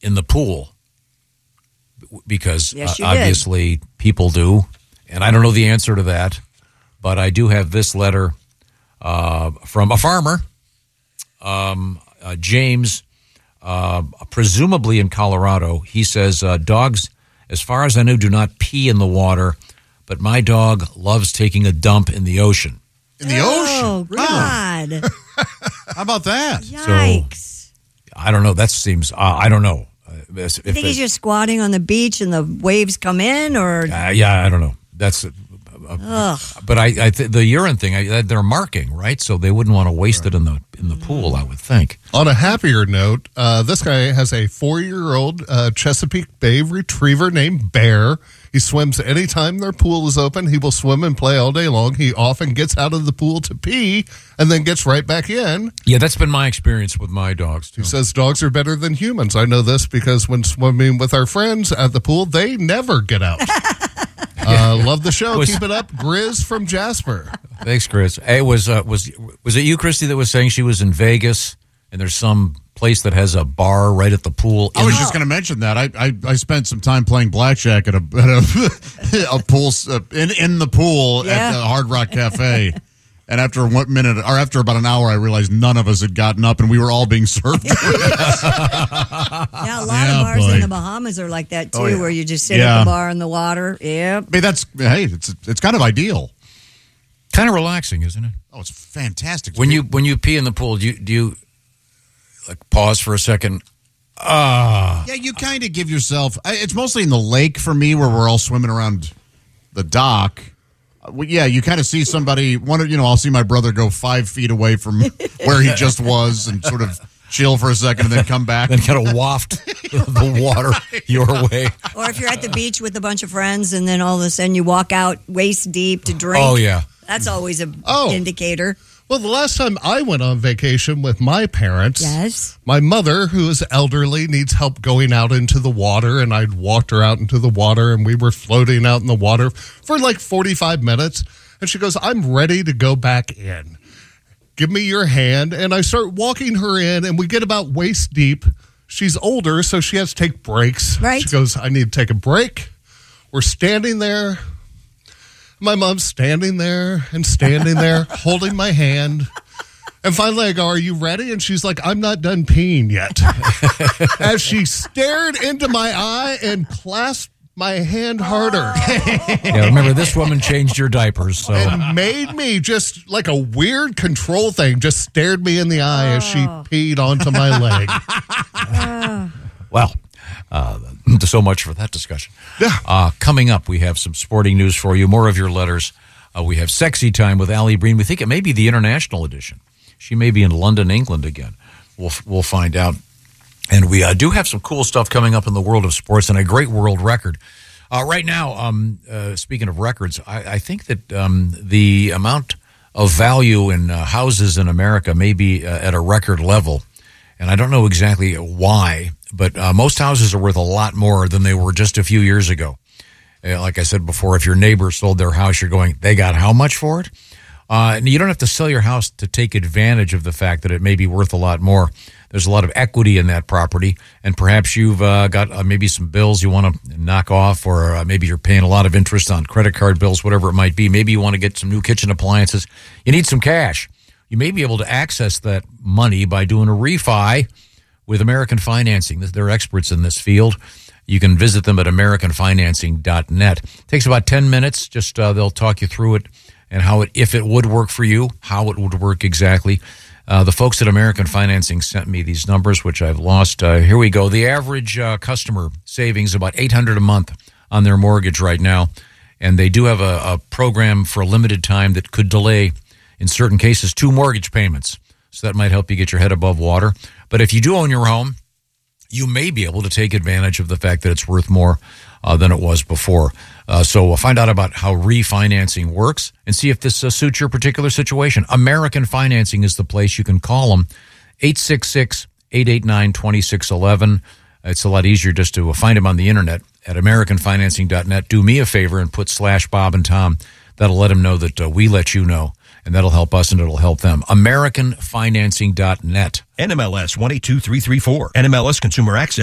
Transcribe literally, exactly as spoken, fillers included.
in the pool because yes, uh, obviously did. people do, and I don't know the answer to that, but I do have this letter uh, from a farmer, um, uh, James, uh, presumably in Colorado. He says, uh, dogs, as far as I know, do not pee in the water, but my dog loves taking a dump in the ocean. In the oh, ocean? Oh, God. How about that? Yikes. So, I don't know. That seems, uh, I don't know. Uh, if you think it, he's just squatting on the beach and the waves come in, or? Uh, yeah, I don't know. That's, uh, uh, but I, I th- the urine thing, I, they're marking, right? So they wouldn't want to waste it in the in the pool, I would think. On a happier note, uh, this guy has a four-year-old uh, Chesapeake Bay retriever named Bear. He swims anytime their pool is open. He will swim and play all day long. He often gets out of the pool to pee and then gets right back in. Yeah, that's been my experience with my dogs, too. He says dogs are better than humans. I know this because when swimming with our friends at the pool, they never get out. uh, love the show. Was, Keep it up. Grizz from Jasper. Thanks, Chris. Hey, was, uh, was, was it you, Christy, that was saying she was in Vegas and there's some place that has a bar right at the pool? I was just going to mention that. I, I I spent some time playing blackjack at a at a, a pool uh, in in the pool yeah. at the Hard Rock Cafe. And after one minute, or after about an hour, I realized none of us had gotten up, and we were all being served. yeah, a lot yeah, of bars boy. in the Bahamas are like that too, oh, yeah. where you just sit yeah. at the bar in the water. Yep. I mean, that's hey, it's it's kind of ideal. Kind of relaxing, isn't it? Oh, it's fantastic. When you when you pee in the pool, do you do you like pause for a second? Ah, yeah, you kind of give yourself. It's mostly in the lake for me, where we're all swimming around the dock. Well, yeah, you kind of see somebody. One, of you know, I'll see my brother go five feet away from where he just was and sort of chill for a second and then come back. Then kind of waft the water your way. Or if you're at the beach with a bunch of friends and then all of a sudden you walk out waist deep to drink. Oh, yeah. That's always a Oh. indicator. Well, the last time I went on vacation with my parents, Yes. my mother, who is elderly, needs help going out into the water, and I'd walked her out into the water, and we were floating out in the water for like forty-five minutes, and she goes, I'm ready to go back in. Give me your hand, and I start walking her in, and we get about waist deep. She's older, so she has to take breaks. Right. She goes, I need to take a break. We're standing there. My mom's standing there and standing there, holding my hand. And finally I go, are you ready? And she's like, I'm not done peeing yet. As she stared into my eye and clasped my hand harder. Yeah, remember, this woman changed your diapers, so. And made me just like a weird control thing, just stared me in the eye as she peed onto my leg. Well, uh, so much for that discussion. Yeah. Uh, coming up, we have some sporting news for you, more of your letters. Uh, we have Sexy Time with Allie Breen. We think it may be the international edition. She may be in London, England again. We'll we'll find out. And we uh, do have some cool stuff coming up in the world of sports and a great world record. Uh, right now, um, uh, speaking of records, I, I think that um, the amount of value in uh, houses in America may be uh, at a record level. And I don't know exactly why, but uh, most houses are worth a lot more than they were just a few years ago. Uh, like I said before, if your neighbor sold their house, you're going, they got how much for it? Uh, and you don't have to sell your house to take advantage of the fact that it may be worth a lot more. There's a lot of equity in that property, and perhaps you've uh, got uh, maybe some bills you want to knock off, or uh, maybe you're paying a lot of interest on credit card bills, whatever it might be. Maybe you want to get some new kitchen appliances. You need some cash. You may be able to access that money by doing a refi with American Financing. They're experts in this field. You can visit them at american financing dot net. It takes about ten minutes. Just uh, they'll talk you through it and how it, if it would work for you, how it would work exactly. Uh, the folks at American Financing sent me these numbers, which I've lost. Uh, here we go. The average uh, customer savings about eight hundred dollars a month on their mortgage right now, and they do have a, a program for a limited time that could delay, in certain cases, two mortgage payments. So that might help you get your head above water. But if you do own your home, you may be able to take advantage of the fact that it's worth more uh, than it was before. Uh, so we'll find out about how refinancing works and see if this uh, suits your particular situation. American Financing is the place. You can call them, eight six six, eight eight nine, two six one one. It's a lot easier just to find them on the internet at american financing dot net. Do me a favor and put slash Bob and Tom. That'll let them know that uh, we let you know, and that'll help us and it'll help them. american financing dot net. N M L S one eight two three three four. N M L S Consumer Access.